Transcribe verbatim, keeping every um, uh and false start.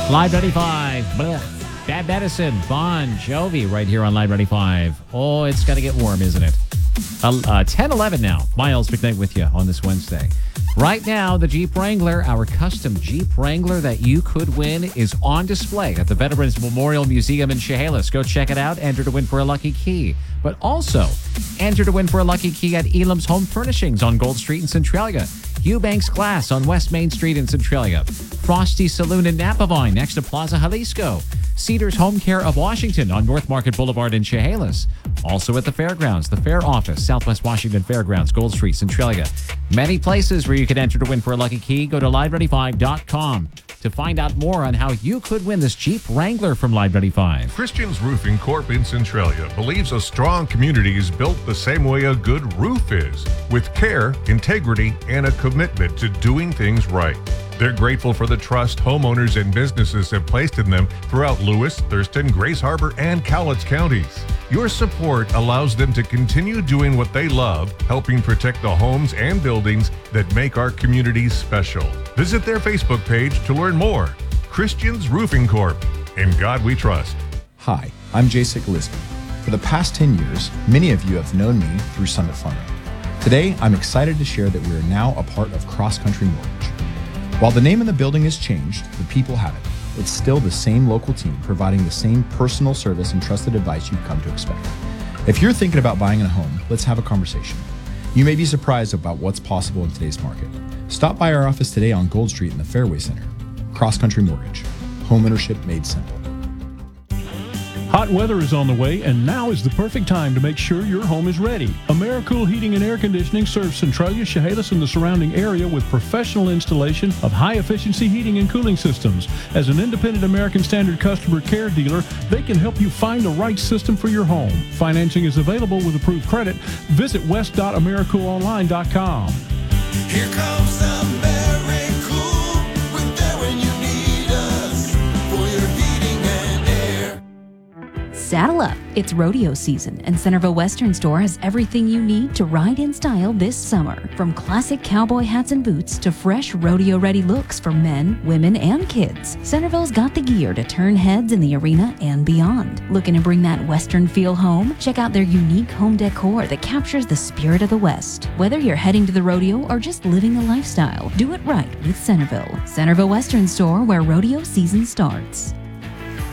Live ninety-five. Blech. Bad Medicine, Bon Jovi, right here on Live ninety-five. Oh, it's going to get warm, isn't it? Uh, uh, ten eleven now. Miles McKnight with you on this Wednesday. Right now, the Jeep Wrangler, our custom Jeep Wrangler that you could win, is on display at the Veterans Memorial Museum in Chehalis. Go check it out. Enter to win for a lucky key. But also, enter to win for a lucky key at Elam's Home Furnishings on Gold Street in Centralia. Eubanks Glass on West Main Street in Centralia. Frosty Saloon in Napavine next to Plaza Jalisco. Cedars Home Care of Washington on North Market Boulevard in Chehalis. Also at the Fairgrounds, the Fair Office, Southwest Washington Fairgrounds, Gold Street, Centralia. Many places where you can enter to win for a lucky key. Go to live ninety-five dot com to find out more on how you could win this Jeep Wrangler from Live ninety-five. Christians Roofing Corp in Centralia believes a strong community is built the same way a good roof is, with care, integrity, and a commitment to doing things right. They're grateful for the trust homeowners and businesses have placed in them throughout Lewis, Thurston, Grace Harbor, and Cowlitz counties. Your support allows them to continue doing what they love, helping protect the homes and buildings that make our communities special. Visit their Facebook page to learn more. Christians Roofing Corp. In God we trust. Hi, I'm Jason Gillespie. For the past ten years, many of you have known me through Summit Funding. Today, I'm excited to share that we are now a part of Cross Country Mortgage. While the name of the building has changed, the people haven't. It's still the same local team providing the same personal service and trusted advice you've come to expect. If you're thinking about buying a home, let's have a conversation. You may be surprised about what's possible in today's market. Stop by our office today on Gold Street in the Fairway Center. Cross Country Mortgage. Homeownership made simple. Hot weather is on the way, and now is the perfect time to make sure your home is ready. AmeriCool Heating and Air Conditioning serves Centralia, Chehalis, and the surrounding area with professional installation of high-efficiency heating and cooling systems. As an independent American Standard customer care dealer, they can help you find the right system for your home. Financing is available with approved credit. Visit west dot americool online dot com. Here comes AmeriCool. We're there when you need us for your heating and air. Saddle up. It's rodeo season, and Centerville Western Store has everything you need to ride in style this summer. From classic cowboy hats and boots to fresh rodeo-ready looks for men, women, and kids, Centerville's got the gear to turn heads in the arena and beyond. Looking to bring that Western feel home? Check out their unique home decor that captures the spirit of the West. Whether you're heading to the rodeo or just living the lifestyle, do it right with Centerville. Centerville Western Store, where rodeo season starts.